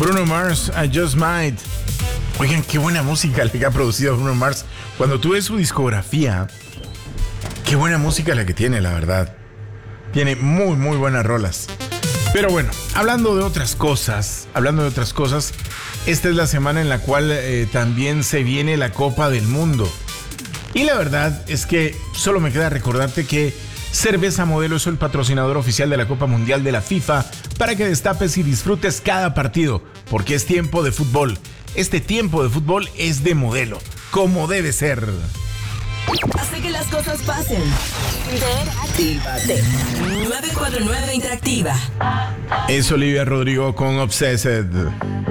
Bruno Mars, I Just Might. Oigan, qué buena música la que ha producido Bruno Mars. Cuando tú ves su discografía, qué buena música la que tiene, la verdad. Tiene muy, muy buenas rolas. Pero bueno, hablando de otras cosas, esta es la semana en la cual también se viene la Copa del Mundo. Y la verdad es que solo me queda recordarte que Cerveza Modelo es el patrocinador oficial de la Copa Mundial de la FIFA para que destapes y disfrutes cada partido, porque es tiempo de fútbol. Este tiempo de fútbol es de Modelo, como debe ser. Hace que las cosas pasen. Interactívate. 949 Interactiva. Es Olivia Rodrigo con Obsessed.